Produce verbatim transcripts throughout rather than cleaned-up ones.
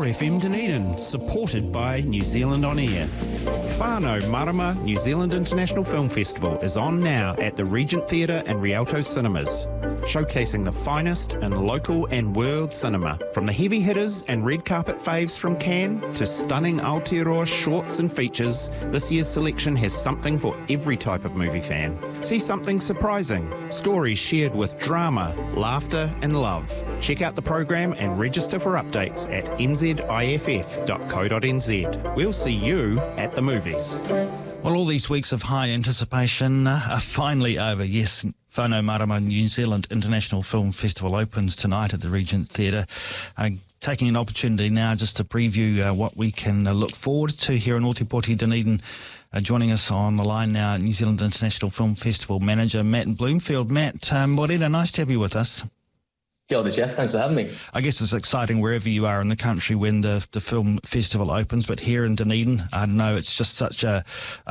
four F M Dunedin, supported by New Zealand On Air. Whānau Marama New Zealand International Film Festival is on now at the Regent Theatre and Rialto Cinemas, showcasing the finest in local and world cinema. From the heavy hitters and red carpet faves from Cannes to stunning Aotearoa shorts and features, this year's selection has something for every type of movie fan. See something surprising, stories shared with drama, laughter and love. Check out the program and register for updates at n z i f f dot co dot n z. We'll see you at the movies. Well, all these weeks of high anticipation uh, are finally over. Yes, Whānau Marama New Zealand International Film Festival opens tonight at the Regent Theatre. Uh, taking an opportunity now just to preview uh, what we can uh, look forward to here in Ōtepoti, Dunedin. Uh, joining us on the line now, New Zealand International Film Festival Manager Matt Bloomfield. Matt, um, Morena, nice to have you with us. Kia ora, Jeff. Thanks for having me. I guess it's exciting wherever you are in the country when the, the film festival opens, but here in Dunedin, I don't know, it's just such a,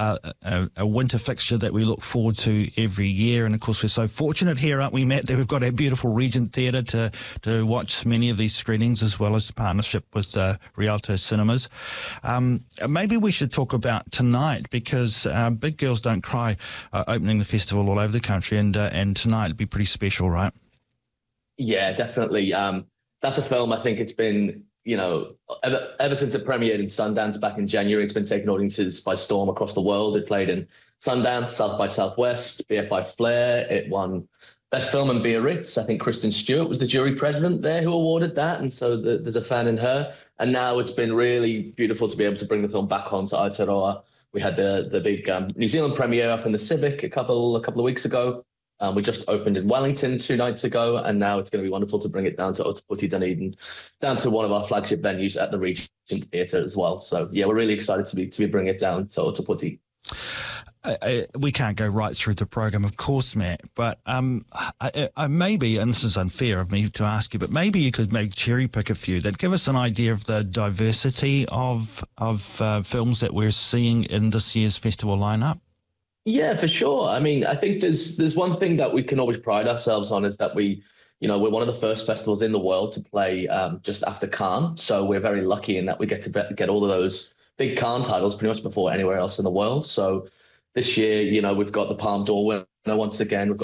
a, a winter fixture that we look forward to every year. And of course, we're so fortunate here, aren't we, Matt, that we've got our beautiful Regent Theatre to, to watch many of these screenings, as well as partnership with uh, Rialto Cinemas. Um, maybe we should talk about tonight, because uh, Big Girls Don't Cry uh, opening the festival all over the country, and, uh, and tonight it'll be pretty special, right? Yeah, definitely. Um, that's a film, I think it's been, you know, ever, ever since it premiered in Sundance back in January, it's been taking audiences by storm across the world. It played in Sundance, South by Southwest, B F I Flair. It won Best Film in Biarritz. I think Kristen Stewart was the jury president there who awarded that, and so the, there's a fan in her. And now it's been really beautiful to be able to bring the film back home to Aotearoa. We had the the big um, New Zealand premiere up in the Civic a couple a couple of weeks ago. Um, we just opened in Wellington two nights ago, and now it's going to be wonderful to bring it down to Ōtepoti, Dunedin, down to one of our flagship venues at the Regent Theatre as well. So, yeah, we're really excited to be to be bringing it down to Ōtepoti. I, I, we can't go right through the program, of course, Matt, but um, I, I maybe, and this is unfair of me to ask you, but maybe you could maybe cherry pick a few that give us an idea of the diversity of, of uh, films that we're seeing in this year's festival lineup. Yeah, for sure. I mean, I think there's there's one thing that we can always pride ourselves on is that we, you know, we're one of the first festivals in the world to play um, just after Cannes. So we're very lucky in that we get to get all of those big Cannes titles pretty much before anywhere else in the world. So this year, you know, we've got the Palme d'Or winner once again. We've got